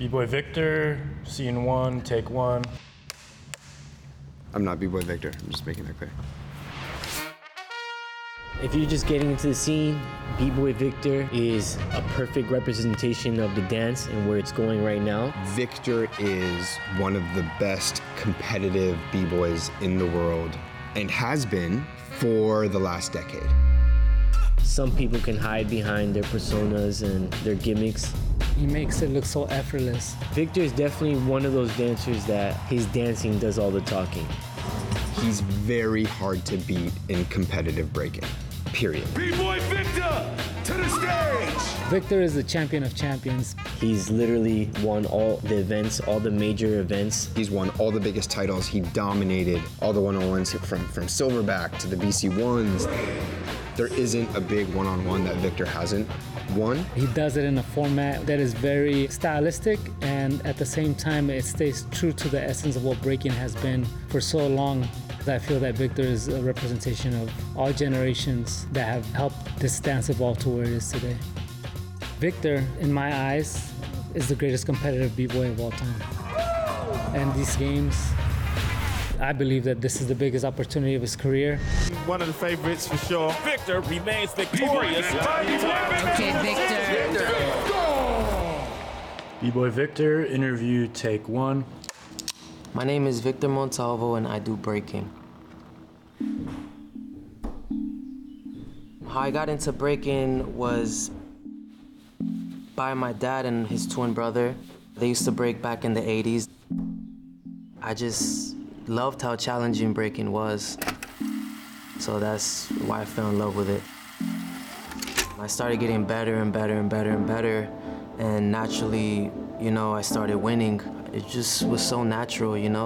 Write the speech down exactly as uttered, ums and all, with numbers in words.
B-Boy Victor, scene one, take one. I'm not B-Boy Victor, I'm just making that clear. If you're just getting into the scene, B-Boy Victor is a perfect representation of the dance and where it's going right now. Victor is one of the best competitive B-boys in the world and has been for the last decade. Some people can hide behind their personas and their gimmicks. He makes it look so effortless. Victor is definitely one of those dancers that his dancing does all the talking. He's very hard to beat in competitive breaking, period. B-Boy Victor, to the stage! Victor is the champion of champions. He's literally won all the events, all the major events. He's won all the biggest titles. He dominated all the one-on-ones from, from Silverback to the B C ones. There isn't a big one-on-one that Victor hasn't won. He does it in a format that is very stylistic, and at the same time, it stays true to the essence of what breaking has been for so long. I feel that Victor is a representation of all generations that have helped this dance evolve to where it is today. Victor, in my eyes, is the greatest competitive B-boy of all time. And these games, I believe that this is the biggest opportunity of his career. One of the favorites for sure. Victor remains victorious. Okay, Victor. B-Boy Victor, interview, take one. My name is Victor Montalvo and I do breaking. How I got into breaking was by my dad and his twin brother. They used to break back in the eighties. I just loved how challenging breaking was. So that's why I fell in love with it. I started getting better and better and better and better. And naturally, you know, I started winning. It just was so natural, you know?